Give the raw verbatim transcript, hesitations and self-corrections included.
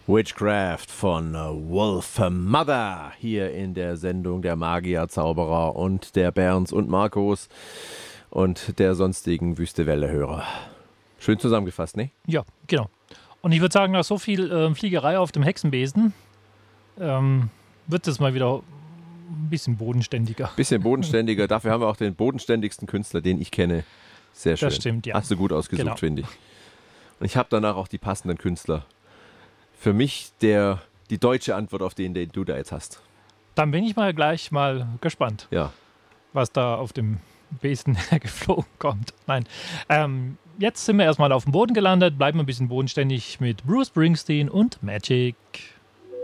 Witchcraft von Wolf Mother hier in der Sendung der Magier, Zauberer und der Berns und Markus und der sonstigen Wüstewelle-Hörer. Schön zusammengefasst, ne? Ja, genau. Und ich würde sagen, nach so viel äh, Fliegerei auf dem Hexenbesen ähm, wird es mal wieder ein bisschen bodenständiger. Ein bisschen bodenständiger. Dafür haben wir auch den bodenständigsten Künstler, den ich kenne. Sehr schön. Das stimmt, ja. Hast du gut ausgesucht, Genau. finde ich. Und ich habe danach auch die passenden Künstler. Für mich der, die deutsche Antwort auf den, den du da jetzt hast. Dann bin ich mal gleich mal gespannt, Ja. was da auf dem Besen geflogen kommt. Nein, ähm, jetzt sind wir erstmal auf dem Boden gelandet, bleiben ein bisschen bodenständig mit Bruce Springsteen und Magic.